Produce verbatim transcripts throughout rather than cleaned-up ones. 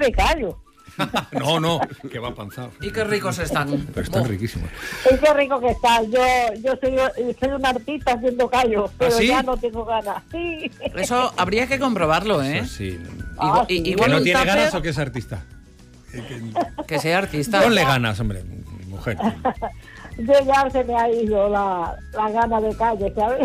de callo. No, no, que va panzado. Y qué ricos están. Pero están riquísimos. Y qué rico que está. Yo yo soy, soy una artista haciendo callos, pero ¿Ah, sí? ya no tengo ganas. Sí. Eso habría que comprobarlo, ¿eh? Eso sí. Ah, Igual, sí. i- ¿Que igual no un tiene tupper, ganas o que es artista? que sea artista. Ponle ganas, hombre, mujer. Yo ya se me ha ido la, la gana de calle, ¿sabes?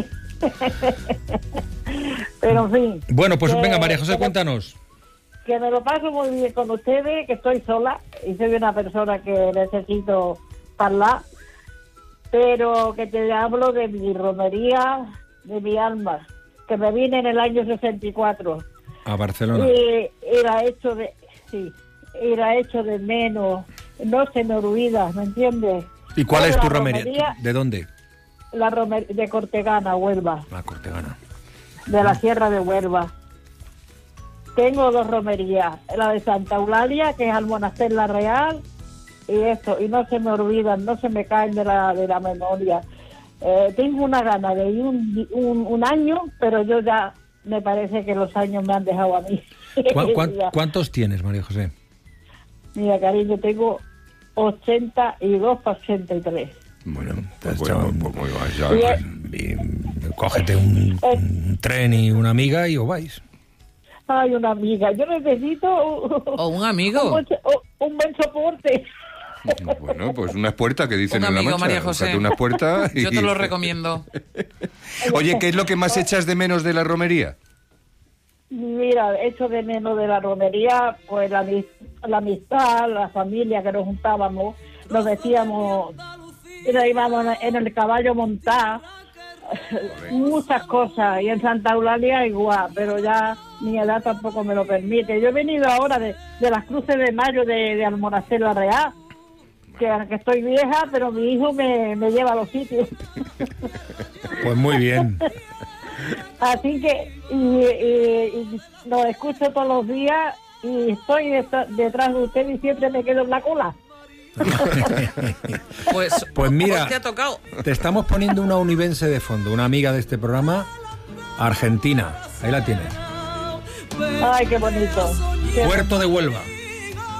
Pero en fin. Bueno, pues que- venga, María José, que- cuéntanos. Que me lo paso muy bien con ustedes, que estoy sola y soy una persona que necesito hablar, pero que te hablo de mi romería, de mi alma, que me vine en el año sesenta y cuatro. A Barcelona. Y era hecho de, sí, era hecho de menos, no se me olvida, ¿me entiendes? ¿Y cuál Pero es tu la romería? ¿De dónde? La romería de Cortegana, Huelva, La Cortegana. de la Sierra de Huelva. Tengo dos romerías, la de Santa Eulalia, que es al Monasterio La Real, y esto, y no se me olvidan, no se me caen de la, de la memoria. Eh, tengo una gana de ir un, un, un año, pero yo ya me parece que los años me han dejado a mí. ¿Cuá- cuán- Ya. ¿Cuántos tienes, María José? Mira, cariño, tengo ochenta y dos para ochenta y tres. Bueno, Pues pues, bueno, ya- pues muy bien, ya. Y- y- cógete un, un tren y una amiga y os vais. Ay, una amiga, yo necesito O un amigo. un, buen, un buen soporte. Bueno, pues unas puertas que dicen Un en la amigo, mancha. María José. Búscate unas puertas y... Yo te lo recomiendo. Oye, ¿qué es lo que más echas de menos de la romería? Mira, echo de menos de la romería, pues la, ami- la amistad, la familia que nos juntábamos, nos decíamos, y nos íbamos en el caballo montar, muchas cosas, y en Santa Eulalia igual, pero ya mi edad tampoco me lo permite. Yo he venido ahora de, de las cruces de mayo de, de Almonacén La Real, que, que estoy vieja, pero mi hijo me, me lleva a los sitios. Pues muy bien. Así que y, y, y los escucho todos los días y estoy detrás detrás de usted y siempre me quedo en la cola. Pues, Pues mira. hoy te ha tocado. Te estamos poniendo una univense de fondo, una amiga de este programa, Argentina. Ahí la tienes. Ay, qué bonito. Qué Puerto de Huelva.